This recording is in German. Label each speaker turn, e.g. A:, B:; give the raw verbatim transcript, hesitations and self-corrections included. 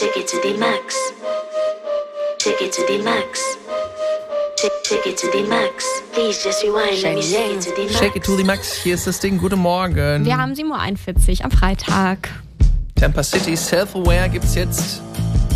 A: Shake it to the max. Shake it to the max. Shake, shake it to the max. Please just rewind. Let me shake it to the max.
B: Shake it to the max. Hier ist das Ding. Guten Morgen.
C: Wir haben sieben Uhr einundvierzig am Freitag.
B: Tampa City Self-Aware gibt's jetzt